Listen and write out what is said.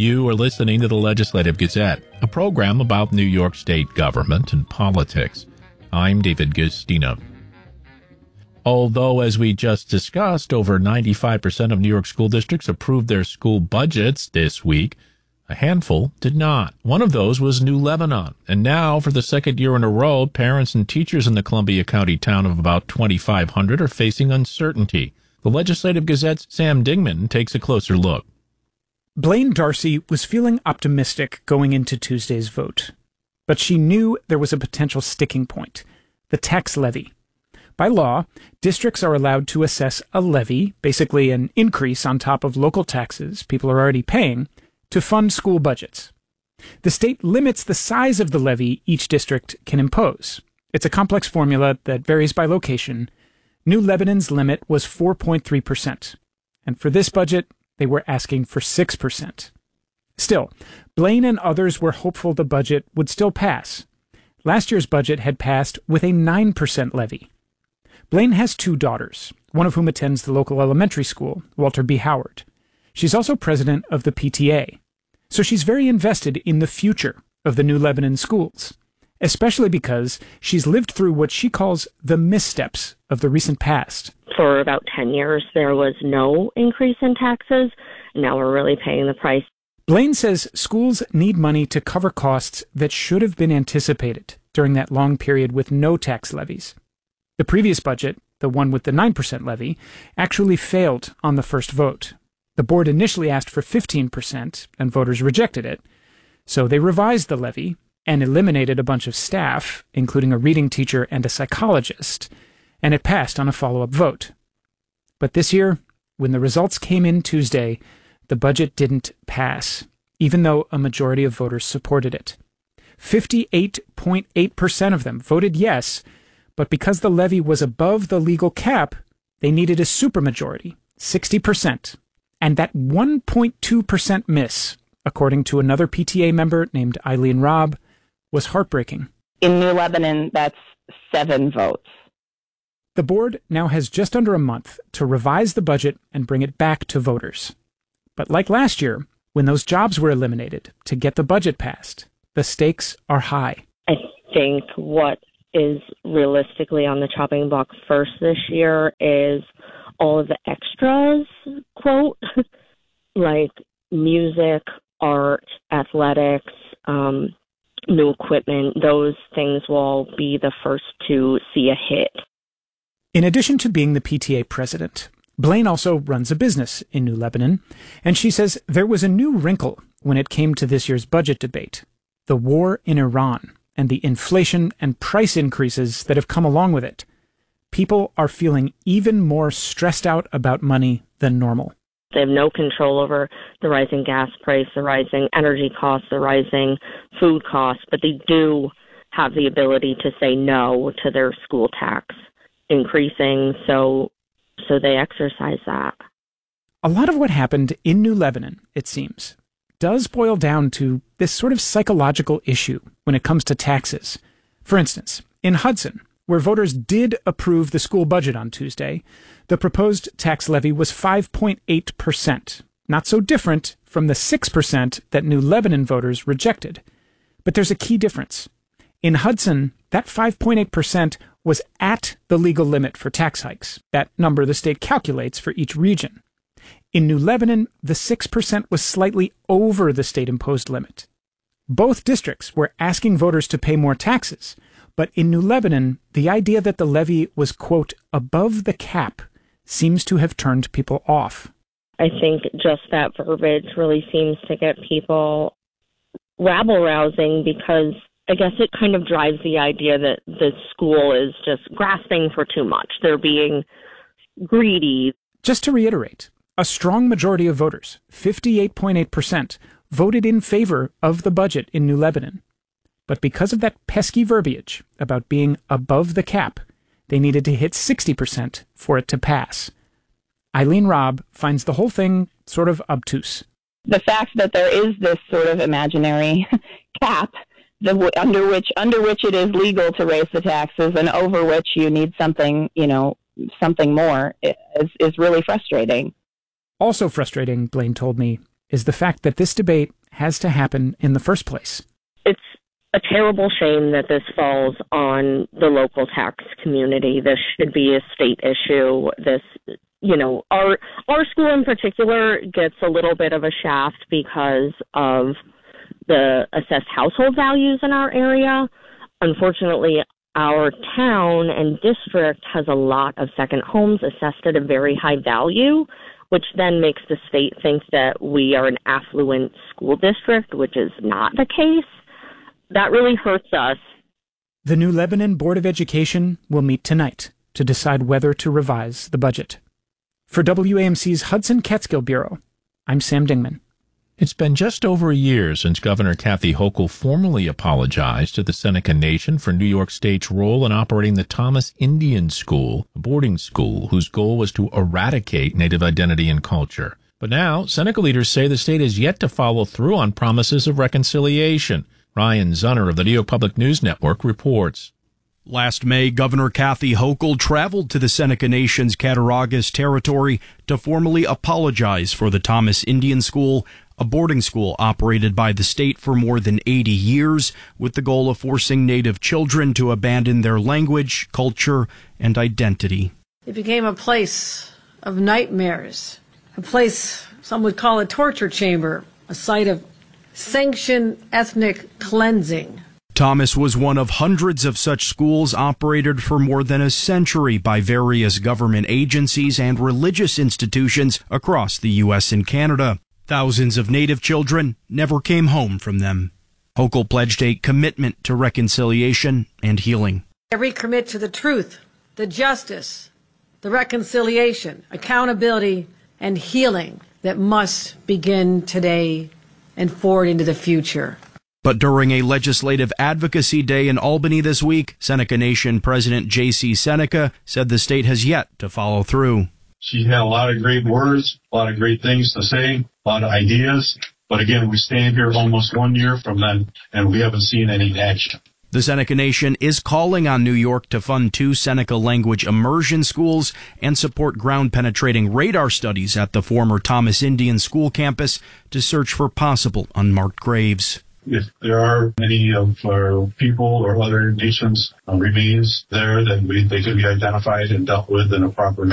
You are listening to the Legislative Gazette, a program about New York State government and politics. I'm David Gustina. Although, as we just discussed, over 95% of New York school districts approved their school budgets this week, a handful did not. One of those was New Lebanon. And now, for the second year in a row, parents and teachers in the Columbia County town of about 2,500 are facing uncertainty. The Legislative Gazette's Sam Dingman takes a closer look. Blaine Darcy was feeling optimistic going into Tuesday's vote. But she knew there was a potential sticking point, the tax levy. By law, districts are allowed to assess a levy, basically an increase on top of local taxes people are already paying, to fund school budgets. The state limits the size of the levy each district can impose. It's a complex formula that varies by location. New Lebanon's limit was 4.3%, and for this budget, they were asking for 6%. Still, Blaine and others were hopeful the budget would still pass. Last year's budget had passed with a 9% levy. Blaine has two daughters, one of whom attends the local elementary school, Walter B. Howard. She's also president of the PTA. So she's very invested in the future of the New Lebanon schools, especially because she's lived through what she calls the missteps of the recent past. For about 10 years, there was no increase in taxes. Now we're really paying the price. Blaine says schools need money to cover costs that should have been anticipated during that long period with no tax levies. The previous budget, the one with the 9% levy, actually failed on the first vote. The board initially asked for 15%, and voters rejected it. So they revised the levy and eliminated a bunch of staff, including a reading teacher and a psychologist, and it passed on a follow-up vote. But this year, when the results came in Tuesday, the budget didn't pass, even though a majority of voters supported it. 58.8% of them voted yes, but because the levy was above the legal cap, they needed a supermajority, 60%. And that 1.2% miss, according to another PTA member named Eileen Robb, was heartbreaking. In New Lebanon, that's 7 votes. The board now has just under a month to revise the budget and bring it back to voters. But like last year, when those jobs were eliminated to get the budget passed, the stakes are high. I think what is realistically on the chopping block first this year is all of the extras, quote, like music, art, athletics, new equipment. Those things will be the first to see a hit. In addition to being the PTA president, Blaine also runs a business in New Lebanon, and she says there was a new wrinkle when it came to this year's budget debate: the war in Iran and the inflation and price increases that have come along with it. People are feeling even more stressed out about money than normal. They have no control over the rising gas price, the rising energy costs, the rising food costs, but they do have the ability to say no to their school tax increasing, so they exercise that. A lot of what happened in New Lebanon, it seems, does boil down to this sort of psychological issue when it comes to taxes. For instance, in Hudson, where voters did approve the school budget on Tuesday, the proposed tax levy was 5.8%, not so different from the 6% that New Lebanon voters rejected. But there's a key difference. In Hudson, that 5.8% was at the legal limit for tax hikes, that number the state calculates for each region. In New Lebanon, the 6% was slightly over the state-imposed limit. Both districts were asking voters to pay more taxes, but in New Lebanon, the idea that the levy was, quote, above the cap seems to have turned people off. I think just that verbiage really seems to get people rabble-rousing because I guess it kind of drives the idea that the school is just grasping for too much. They're being greedy. Just to reiterate, a strong majority of voters, 58.8%, voted in favor of the budget in New Lebanon. But because of that pesky verbiage about being above the cap, they needed to hit 60% for it to pass. Eileen Robb finds the whole thing sort of obtuse. The fact that there is this sort of imaginary cap under which it is legal to raise the taxes and over which you need something more is really frustrating. Also frustrating, Blaine told me, is the fact that this debate has to happen in the first place. It's a terrible shame that this falls on the local tax community. This should be a state issue. Our school in particular gets a little bit of a shaft because of the assessed household values in our area. Unfortunately, our town and district has a lot of second homes assessed at a very high value, which then makes the state think that we are an affluent school district, which is not the case. That really hurts us. The New Lebanon Board of Education will meet tonight to decide whether to revise the budget. For WAMC's Hudson Catskill Bureau, I'm Sam Dingman. It's been just over a year since Governor Kathy Hochul formally apologized to the Seneca Nation for New York State's role in operating the Thomas Indian School, a boarding school whose goal was to eradicate Native identity and culture. But now, Seneca leaders say the state has yet to follow through on promises of reconciliation. Ryan Zunner of the New York Public News Network reports. Last May, Governor Kathy Hochul traveled to the Seneca Nation's Cattaraugus territory to formally apologize for the Thomas Indian School, a boarding school operated by the state for more than 80 years, with the goal of forcing Native children to abandon their language, culture, and identity. It became a place of nightmares, a place some would call a torture chamber, a site of sanctioned ethnic cleansing. Thomas was one of hundreds of such schools operated for more than a century by various government agencies and religious institutions across the U.S. and Canada. Thousands of Native children never came home from them. Hochul pledged a commitment to reconciliation and healing. I recommit to the truth, the justice, the reconciliation, accountability, and healing that must begin today and forward into the future. But during a legislative advocacy day in Albany this week, Seneca Nation President J.C. Seneca said the state has yet to follow through. She had a lot of great words, a lot of great things to say, a lot of ideas. But again, we stand here almost 1 year from then, and we haven't seen any action. The Seneca Nation is calling on New York to fund 2 Seneca language immersion schools and support ground-penetrating radar studies at the former Thomas Indian School campus to search for possible unmarked graves. If there are any of our people or other nations' remains there, then they could be identified and dealt with in a proper manner.